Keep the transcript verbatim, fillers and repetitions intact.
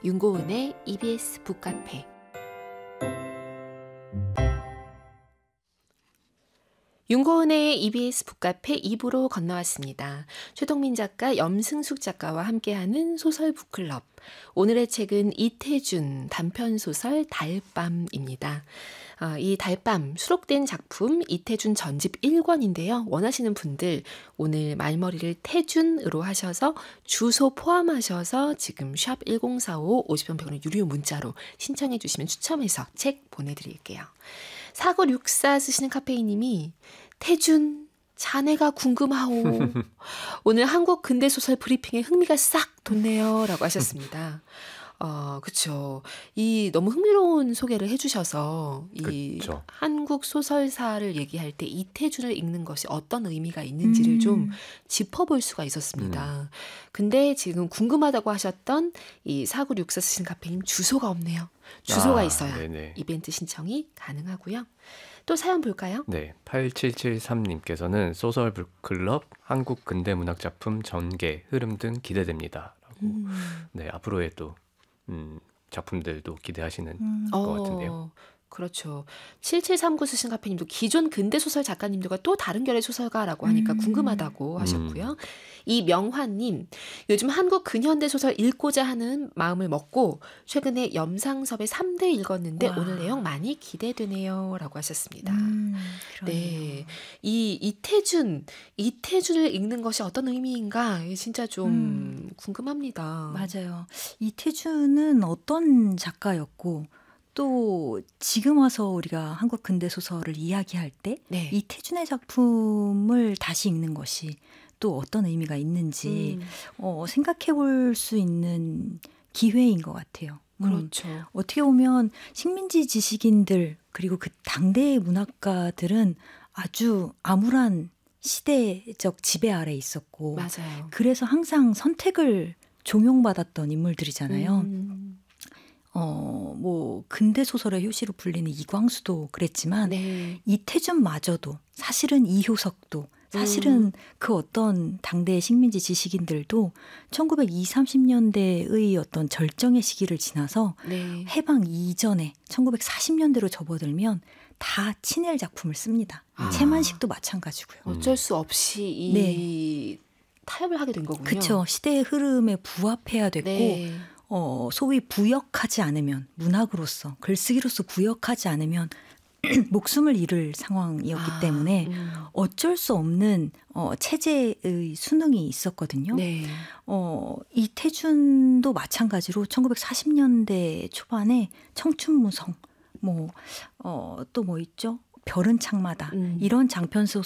윤고은의 이비에스 북카페. 윤고은의 이비에스 북카페 이 부로 건너왔습니다. 최동민 작가, 염승숙 작가와 함께하는 소설 북클럽. 오늘의 책은 이태준 단편소설 달밤입니다. 어, 이 달밤 수록된 작품 이태준 전집 일 권인데요. 원하시는 분들 오늘 말머리를 태준으로 하셔서 주소 포함하셔서 지금 샵 일공사오 오십 원 백 원의 유료 문자로 신청해 주시면 추첨해서 책 보내드릴게요. 사구육사 쓰시는 카페이님이 태준 자네가 궁금하오. 오늘 한국 근대소설 브리핑에 흥미가 싹 돋네요 라고 하셨습니다. 어, 그쵸. 이 너무 흥미로운 소개를 해주셔서 이 그쵸. 한국 소설사를 얘기할 때 이태준을 읽는 것이 어떤 의미가 있는지를 음. 좀 짚어볼 수가 있었습니다. 음. 근데 지금 궁금하다고 하셨던 이 사구육사 쓰신 카페님 주소가 없네요. 주소가 아, 있어야 네네. 이벤트 신청이 가능하고요. 또 사연 볼까요? 네, 팔칠칠삼님께서는 소설 북클럽 한국 근대문학 작품 전개, 흐름 등 기대됩니다. 라고. 음. 네, 앞으로의 또 음, 작품들도 기대하시는 음. 것 어, 같은데요. 그렇죠. 칠칠삼구 쓰신 카페님도 기존 근대소설 작가님들과 또 다른 결의 소설가라고 하니까 음. 궁금하다고 하셨고요. 음. 이명환님, 요즘 한국 근현대 소설 읽고자 하는 마음을 먹고 최근에 염상섭의 삼 대 읽었는데 와. 오늘 내용 많이 기대되네요 라고 하셨습니다. 음, 네, 이 이태준, 이태준을 읽는 것이 어떤 의미인가 진짜 좀 음. 궁금합니다. 맞아요. 이태준은 어떤 작가였고 또 지금 와서 우리가 한국 근대소설을 이야기할 때 네. 이태준의 작품을 다시 읽는 것이 또 어떤 의미가 있는지 음. 어, 생각해 볼 수 있는 기회인 것 같아요. 그렇죠. 음, 어떻게 보면 식민지 지식인들 그리고 그 당대의 문학가들은 아주 암울한 시대적 지배 아래 있었고 맞아요. 그래서 항상 선택을 종용받았던 인물들이잖아요. 음. 어, 뭐 근대 소설의 효시로 불리는 이광수도 그랬지만 네. 이태준마저도 사실은 이효석도 사실은 음. 그 어떤 당대의 식민지 지식인들도 천구백이십, 삼십 년대의 어떤 절정의 시기를 지나서 네. 해방 이전에 천구백사십 년대로 접어들면 다 친일 작품을 씁니다. 아. 채만식도 마찬가지고요. 어쩔 수 없이 이 네. 타협을 하게 된 거군요. 그렇죠. 시대의 흐름에 부합해야 됐고 네. 어, 소위 부역하지 않으면 문학으로서 글쓰기로서 부역하지 않으면 목숨을 잃을 상황이었기 아, 때문에 음. 어쩔 수 없는 어, 체제의 수능이 있었거든요. 네. 어, 이태준도 마찬가지로 천구백사십 년대 초반에 청춘무성 뭐, 어, 또 뭐 있죠? 별은 창마다 음. 이런 장편